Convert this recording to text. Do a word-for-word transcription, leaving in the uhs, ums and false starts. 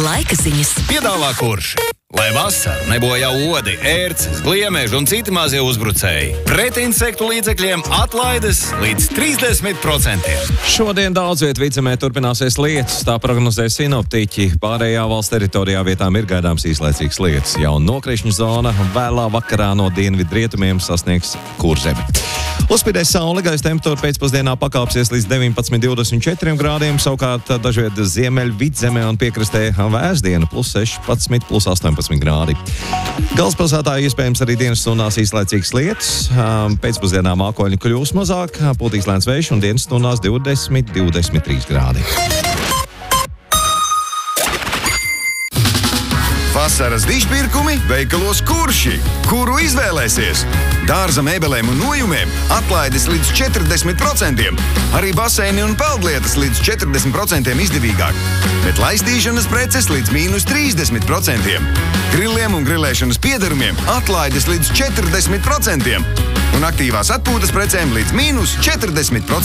Laika ziņas. Piedāvā Kurš. Lai vasara nebojā odi, ērces, gliemeži un citi mazie uzbrucēji. Pret insektu līdzekļiem atlaides līdz trīsdesmit procentiem. Šodien daudz viet vidzemē turpināsies lietus, tā prognozē sinoptiķi. Pārējā valsts teritorijā vietām ir gaidāms īslaicīgs lietus. Jauna nokrišņu zona vēlā vakarā no dienvidu rietumiem sasniegs Kurzemi. Uzspīdēs saule, gaisa temperatūra pēcpusdienā pakāpsies līdz deviņpadsmit līdz divdesmit četriem grādiem, savukārt dažviet ziemeļu vidzemē un piekrastē vēsdiena plus sešpadsmit, plus astoņpadsmit grādi. Galvaspilsētā iespējams arī dienas stundās īslaicīgs lietus, pēcpusdienā mākoņi kļūs mazāk, pūtīs lēns vējš un dienas stundās divdesmit līdz divdesmit trīs grādi. Vasaras dižpirkumi veikalos Kurši, kuru izvēlēsies. Dārza mēbelēm un nojumiem atlaides līdz četrdesmit procentiem. Arī baseini un peldlietas līdz četrdesmit procentiem izdevīgāk. Bet laistīšanas preces līdz mīnus trīsdesmit procentiem. Grilliem un grilēšanas piederumiem atlaides līdz četrdesmit procentiem. Un aktīvās atpūtas precēm līdz mīnus četrdesmit procentiem.